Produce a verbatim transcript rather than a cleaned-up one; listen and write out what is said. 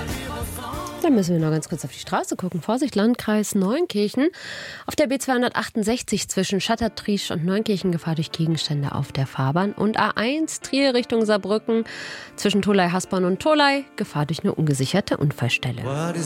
Dann müssen wir noch ganz kurz auf die Straße gucken. Vorsicht, Landkreis Neunkirchen. Auf der B zweihundertachtundsechzig zwischen Schattertriesch und Neunkirchen Gefahr durch Gegenstände auf der Fahrbahn. Und A eins Trier Richtung Saarbrücken zwischen Tholey-Hasborn und Tholey Gefahr durch eine ungesicherte Unfallstelle.